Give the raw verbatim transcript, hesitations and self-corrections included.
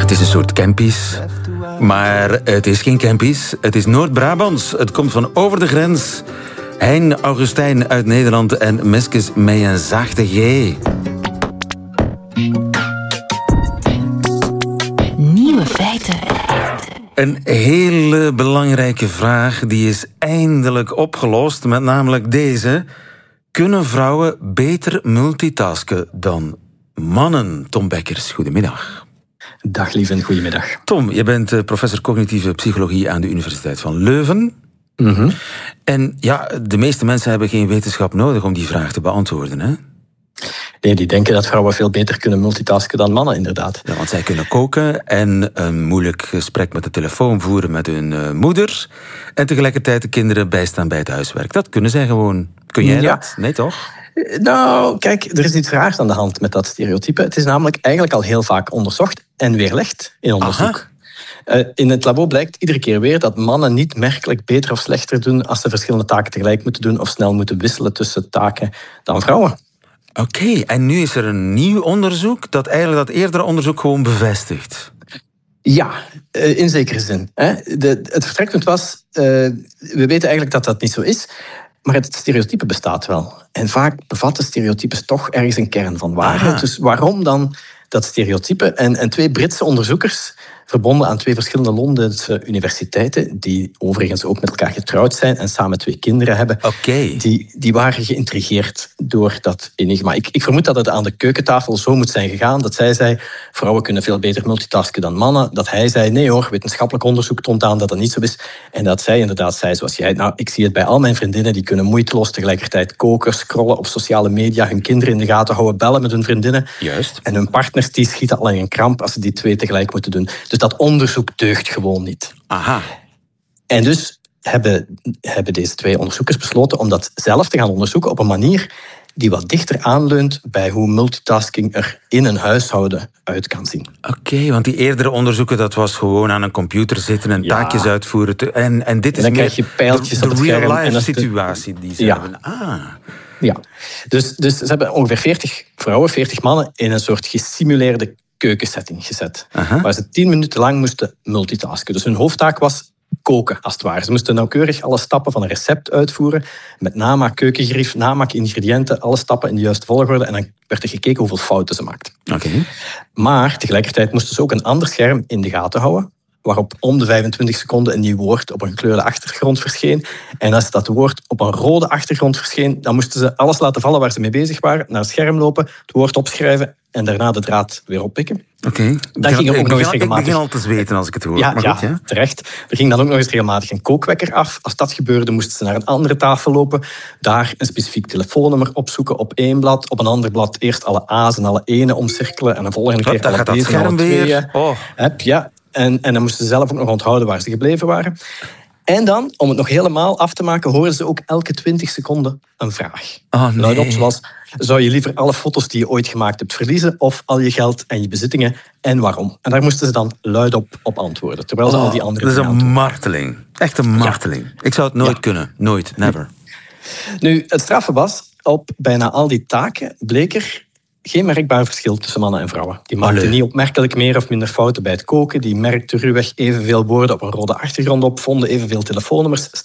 het is een soort Kempies. Maar het is geen Kempies, het is Noord-Brabants. Het komt van over de grens. Hein Augustijn uit Nederland en Meskes met een zachte G. Nieuwe feiten. Een hele belangrijke vraag die is eindelijk opgelost, met namelijk deze. Kunnen vrouwen beter multitasken dan mannen? Tom Bekkers, goedemiddag. Dag lieve en goedemiddag. Tom, je bent professor cognitieve psychologie aan de Universiteit van Leuven. Mm-hmm. En ja, de meeste mensen hebben geen wetenschap nodig om die vraag te beantwoorden, hè? Nee, die denken dat vrouwen veel beter kunnen multitasken dan mannen, inderdaad. Ja, want zij kunnen koken en een moeilijk gesprek met de telefoon voeren met hun uh, moeder. En tegelijkertijd de kinderen bijstaan bij het huiswerk. Dat kunnen zij gewoon. Kun jij ja. dat? Nee, toch? Nou, kijk, er is iets raars aan de hand met dat stereotype. Het is namelijk eigenlijk al heel vaak onderzocht en weerlegd in onderzoek. Uh, in het labo blijkt iedere keer weer dat mannen niet merkelijk beter of slechter doen als ze verschillende taken tegelijk moeten doen of snel moeten wisselen tussen taken dan vrouwen. Oké, okay, en nu is er een nieuw onderzoek dat eigenlijk dat eerdere onderzoek gewoon bevestigt. Ja, in zekere zin. De, het vertrekpunt was, uh, we weten eigenlijk dat dat niet zo is, maar het stereotype bestaat wel. En vaak bevatten stereotypes toch ergens een kern van waarheid. Aha. Dus waarom dan dat stereotype? En, en twee Britse onderzoekers, verbonden aan twee verschillende Londense universiteiten, die overigens ook met elkaar getrouwd zijn en samen twee kinderen hebben, okay. die, die waren geïntrigeerd door dat enigma. Ik, ik vermoed dat het aan de keukentafel zo moet zijn gegaan, dat zij zei, vrouwen kunnen veel beter multitasken dan mannen. Dat hij zei, nee hoor, wetenschappelijk onderzoek toont aan dat dat niet zo is. En dat zij inderdaad zei, zoals jij, nou, ik zie het bij al mijn vriendinnen, die kunnen moeiteloos tegelijkertijd koken, scrollen op sociale media, hun kinderen in de gaten houden, bellen met hun vriendinnen. Juist. En hun partners die schieten al in een kramp als ze die twee tegelijk moeten doen. Dus dat onderzoek deugt gewoon niet. Aha. En dus hebben, hebben deze twee onderzoekers besloten om dat zelf te gaan onderzoeken op een manier die wat dichter aanleunt bij hoe multitasking er in een huishouden uit kan zien. Oké, okay, want die eerdere onderzoeken, dat was gewoon aan een computer zitten en ja. taakjes uitvoeren. Te, en, en dit en is meer je pijltjes de, de op het scherm. real-life en situatie die ze ja. hebben. Ah. Ja, dus, dus ze hebben ongeveer veertig vrouwen, veertig mannen in een soort gesimuleerde keukensetting gezet. Aha. Waar ze tien minuten lang moesten multitasken. Dus hun hoofdtaak was koken, als het ware. Ze moesten nauwkeurig alle stappen van een recept uitvoeren. Met namaak, keukengrief, namaak, ingrediënten. Alle stappen in de juiste volgorde. En dan werd er gekeken hoeveel fouten ze maakten. Okay. Maar tegelijkertijd moesten ze ook een ander scherm in de gaten houden. Waarop om de vijfentwintig seconden een nieuw woord op een gekleurde achtergrond verscheen. En als dat woord op een rode achtergrond verscheen, dan moesten ze alles laten vallen waar ze mee bezig waren, naar het scherm lopen, het woord opschrijven en daarna de draad weer oppikken. Oké. Okay. Dat ging ook ik, nog eens ik regelmatig. begin al te zweten als ik het hoor. Ja, maar ja, goed, ja, terecht. Er ging dan ook nog eens regelmatig een kookwekker af. Als dat gebeurde, moesten ze naar een andere tafel lopen, daar een specifiek telefoonnummer opzoeken op één blad, op een ander blad eerst alle A's en alle E'en omcirkelen en de volgende keer alle B's en alle tweeën. Oh. Heb, ja. En, en dan moesten ze zelf ook nog onthouden waar ze gebleven waren. En dan, om het nog helemaal af te maken, hoorden ze ook elke twintig seconden een vraag. Oh, nee. Luidop, zoals, zou je liever alle foto's die je ooit gemaakt hebt verliezen of al je geld en je bezittingen en waarom? En daar moesten ze dan luidop op antwoorden, terwijl ze oh, al die andere dat is dingen een marteling. Echt een marteling. Ja. Ik zou het nooit ja. kunnen. Nooit. Never. Nu, het straffe was, op bijna al die taken bleek er geen merkbaar verschil tussen mannen en vrouwen. Die maakten Allee. niet opmerkelijk meer of minder fouten bij het koken. Die merkten ruwweg evenveel woorden op een rode achtergrond op, vonden evenveel telefoonnummers,